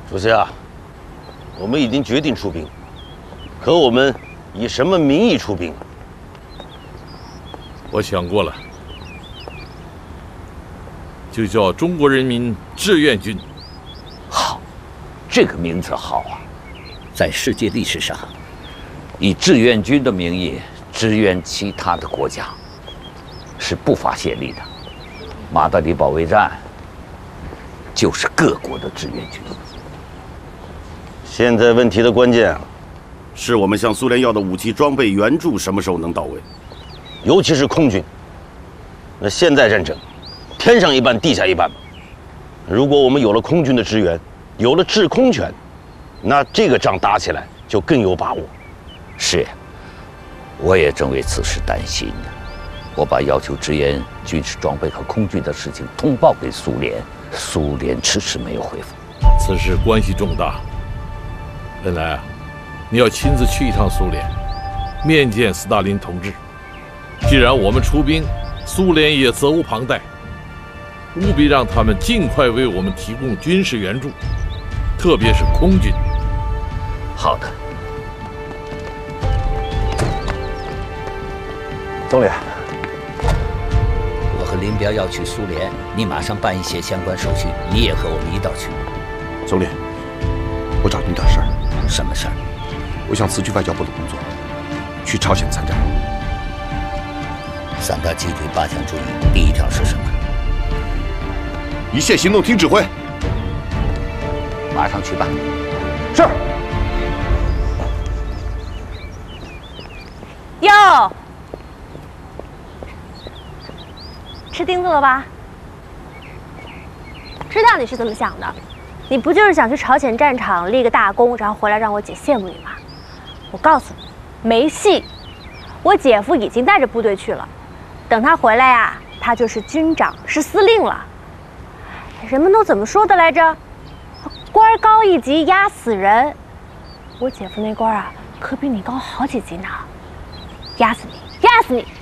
主席啊，我们已经决定出兵，可我们以什么名义出兵？ 我想过了，就叫中国人民志愿军。 好，这个名字好啊！在世界历史上，以志愿军的名义支援其他的国家，是不发先例的。马德里保卫战就是各国的志愿军。 现在问题的关键是我们向苏联要的武器装备援助什么时候能到位？ 尤其是空军。那现在战争，天上一半，地下一半。如果我们有了空军的支援，有了制空权，那这个仗打起来就更有把握。 是，我也正为此事担心呢。我把要求支援军事装备和空军的事情通报给苏联，苏联迟迟没有回复。 此事关系重大，本来啊，你要亲自去一趟苏联，面见斯大林同志。既然我们出兵，苏联也责无旁贷，务必让他们尽快为我们提供军事援助，特别是空军。 好的， 总理， 我和林彪要去苏联，你马上办一些相关手续，你也和我们一道去。 总理，我找你点事儿。 什么事儿？ 我想辞去外交部的工作，去朝鲜参战。 3大集体8项注意，第1条是什么？ 一切行动听指挥。 马上去办。 是。 哟，吃钉子了吧？知道你是怎么想的，你不就是想去朝鲜战场立个大功，然后回来让我姐羡慕你吗？我告诉你，没戏。我姐夫已经带着部队去了，等他回来呀，他就是军长，是司令了。人们都怎么说的来着？官高一级压死人。我姐夫那官啊，可比你高好几级呢。压死你，压死你！